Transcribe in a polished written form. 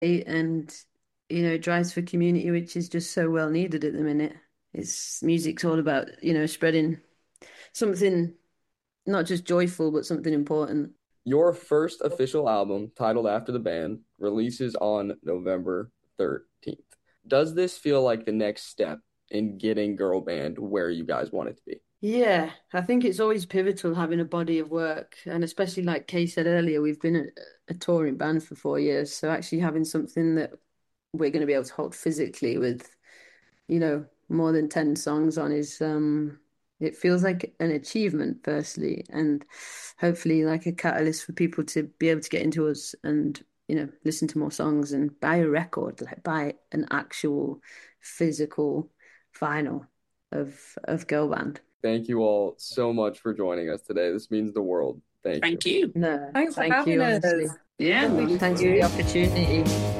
and drives for community, which is just so well needed at the minute. It's music's all about, spreading something not just joyful, but something important. Your first official album, titled after the band, releases on November 13th. Does this feel like the next step in getting girl band where you guys want it to be? Yeah, I think it's always pivotal having a body of work, and especially like Kay said earlier, we've been a touring band for 4 years, so actually having something that we're going to be able to hold physically with, more than 10 songs on is it feels like an achievement firstly, and hopefully like a catalyst for people to be able to get into us and listen to more songs and buy a record, like buy an actual physical vinyl of girl band. Thank you all so much for joining us today. This means the world. Thank you. Thank you. No, Thanks for thank having you, us. honestly. Yeah, Really thank Thanks for the you. good. opportunity.